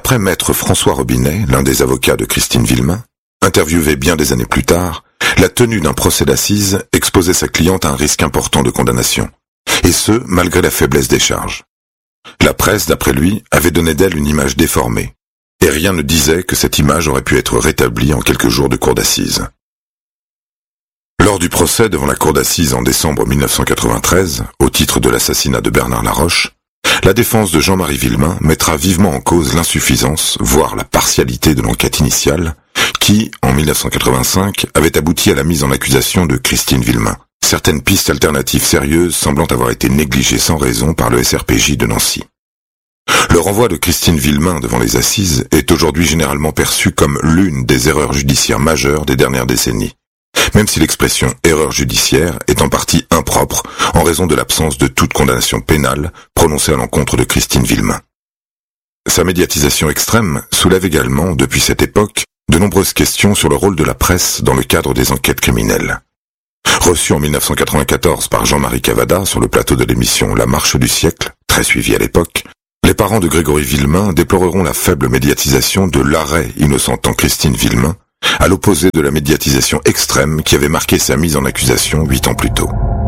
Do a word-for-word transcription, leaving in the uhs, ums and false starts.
D'après maître François Robinet, l'un des avocats de Christine Villemain, interviewé bien des années plus tard, la tenue d'un procès d'assises exposait sa cliente à un risque important de condamnation, et ce, malgré la faiblesse des charges. La presse, d'après lui, avait donné d'elle une image déformée, et rien ne disait que cette image aurait pu être rétablie en quelques jours de cour d'assises. Lors du procès devant la cour d'assises en décembre mille neuf cent quatre-vingt-treize, au titre de l'assassinat de Bernard Laroche, la défense de Jean-Marie Villemain mettra vivement en cause l'insuffisance, voire la partialité de l'enquête initiale, qui, en mille neuf cent quatre-vingt-cinq, avait abouti à la mise en accusation de Christine Villemain. Certaines pistes alternatives sérieuses semblant avoir été négligées sans raison par le S R P J de Nancy. Le renvoi de Christine Villemain devant les assises est aujourd'hui généralement perçu comme l'une des erreurs judiciaires majeures des dernières décennies, même si l'expression « erreur judiciaire » est en partie impropre en raison de l'absence de toute condamnation pénale prononcée à l'encontre de Christine Villemain. Sa médiatisation extrême soulève également, depuis cette époque, de nombreuses questions sur le rôle de la presse dans le cadre des enquêtes criminelles. Reçu en mille neuf cent quatre-vingt-quatorze par Jean-Marie Cavada sur le plateau de l'émission La Marche du siècle, très suivie à l'époque, les parents de Grégory Villemain déploreront la faible médiatisation de l'arrêt innocentant Christine Villemain, à l'opposé de la médiatisation extrême qui avait marqué sa mise en accusation huit ans plus tôt.